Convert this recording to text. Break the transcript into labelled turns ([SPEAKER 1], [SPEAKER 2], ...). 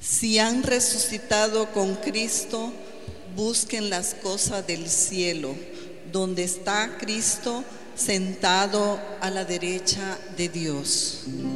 [SPEAKER 1] Si han resucitado con Cristo, busquen las cosas del cielo, donde está Cristo sentado a la derecha de Dios.